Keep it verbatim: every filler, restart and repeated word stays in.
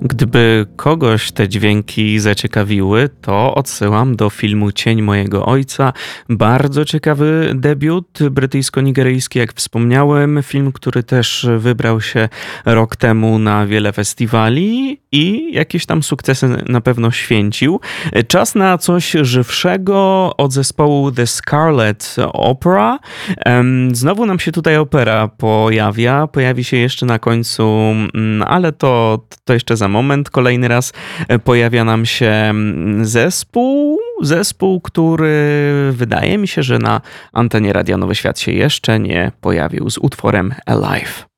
Gdyby kogoś te dźwięki zaciekawiły, to odsyłam do filmu Cień mojego ojca. Bardzo ciekawy debiut brytyjsko-nigeryjski, jak wspomniałem. Film, który też wybrał się rok temu na wiele festiwali i jakieś tam sukcesy na pewno święcił. Czas na coś żywszego od zespołu The Scarlet Opera. Em, Znowu nam się tutaj opera pojawia. Pojawi się jeszcze na końcu, mm, ale to, to jeszcze za moment. Kolejny raz pojawia nam się zespół, zespół, który wydaje mi się, że na antenie Radia Nowy Świat się jeszcze nie pojawił z utworem Alive.